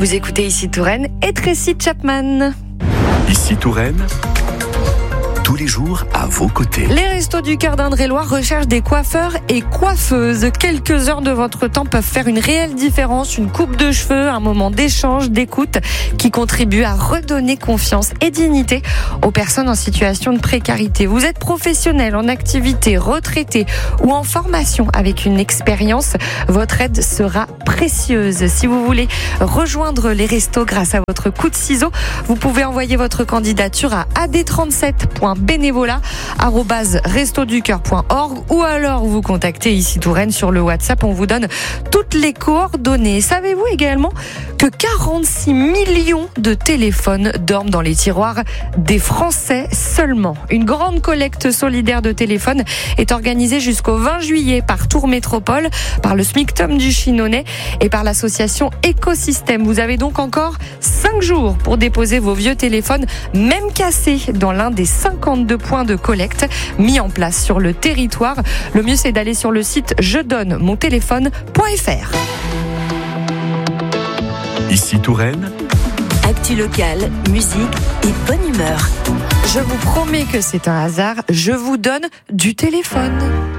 Vous écoutez Ici Touraine et Tracy Chapman. Ici Touraine, tous les jours à vos côtés. Les Restos du Cœur d'Indre-et-Loire recherchent des coiffeurs et coiffeuses. Quelques heures de votre temps peuvent faire une réelle différence. Une coupe de cheveux, un moment d'échange, d'écoute qui contribue à redonner confiance et dignité aux personnes en situation de précarité. Vous êtes professionnel, en activité, retraité ou en formation avec une expérience, votre aide sera précieuse. Si vous voulez rejoindre les restos grâce à votre coup de ciseau, vous pouvez envoyer votre candidature à ad37.bénévolat@restoducoeur.org ou alors vous contactez Ici Touraine sur le WhatsApp. On vous donne toutes les coordonnées. Savez-vous également que 46 millions de téléphones dorment dans les tiroirs des Français seulement? Une grande collecte solidaire de téléphones est organisée jusqu'au 20 juillet par Tours Métropole, par le SMICTOM du Chinonais et par l'association Écosystème. Vous avez donc encore 5 jours pour déposer vos vieux téléphones, même cassés, dans l'un des 52 points de collecte mis en place sur le territoire. Le mieux, c'est d'aller sur le site jedonnemontéléphone.fr. Ici Touraine, Actu locale, musique et bonne humeur. Je vous promets que c'est un hasard, je vous donne du téléphone.